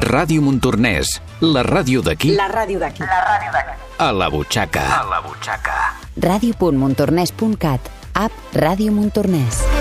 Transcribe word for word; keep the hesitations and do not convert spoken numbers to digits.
Ràdio Montornès, la ràdio d'aquí. La ràdio d'aquí. La ràdio d'aquí. A la butxaca. A la butxaca. ràdio punt montornès punt cat, app Ràdio Montornès.